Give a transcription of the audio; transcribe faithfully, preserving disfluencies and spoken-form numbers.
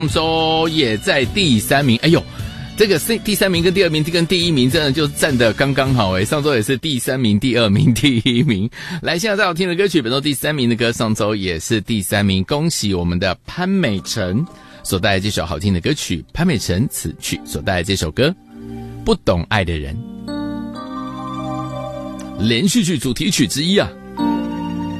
周也在第三名。哎呦，这个第三名跟第二名跟第一名真的就站得刚刚好哎，上周也是第三名、第二名、第一名。来，现在最好听的歌曲，本周第三名的歌，上周也是第三名，恭喜我们的潘美辰所带来这首好听的歌曲。潘美辰此曲所带来这首歌《不懂爱的人》，连续剧主题曲之一啊。